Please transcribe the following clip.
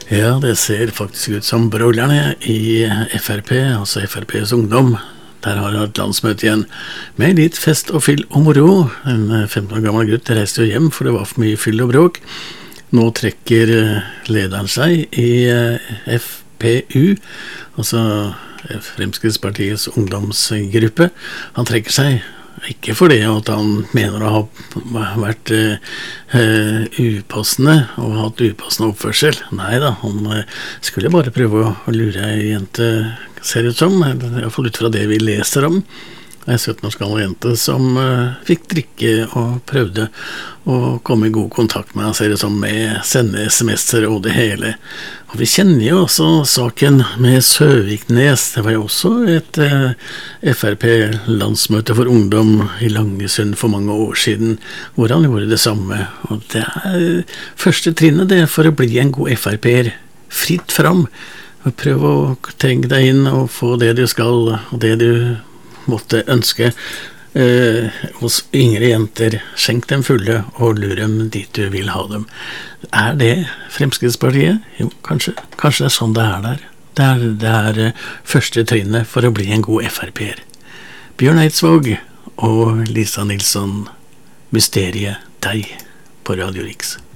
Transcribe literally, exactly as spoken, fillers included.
Ja, det ser faktisk ut som broilerne i F R P, altså F R P's ungdom. Der har jeg et landsmøte igjen, med litt fest og fyll og moro. En femten år gammel gutt reiste jo hjem, for det var for mye fyll og bråk. Nå trekker lederen seg i F P U, altså Fremskrittspartiets ungdomsgruppe. Han trekker seg ikke fordi at han mener å ha vært uh, upassende og hatt upassende oppførsel. Neida, han uh, skulle bare prøve å lure ei jente, ser ut som, i hvert fall ut fra det vi leser om. En sytten års gammel jente som uh, fikk drikke og prøvde å komme i god kontakt med han, ser det som, med sende sms'er og det hele. Og vi kjenner jo også saken med Søviknes. Det var jo også et uh, F R P-landsmøte for ungdom i Langesund for mange år siden, hvor han gjorde det samme. Og det er første trinnet det for å bli en god F R P-er. Fritt fram. Prøv å tenke deg inn og få det du skal, og det du måtte ønske eh, hos yngre jenter. Skjenk dem fulle og lur dem dit du vil ha dem. Er det Fremskrittspartiet? Jo, kanskje. Kanskje det er sånn det er der. Det er, det er eh, første trinnet for å bli en god F R P-er. Bjørn Eidsvåg og Lisa Nilsson, Mysteriet deg på Radio Riks.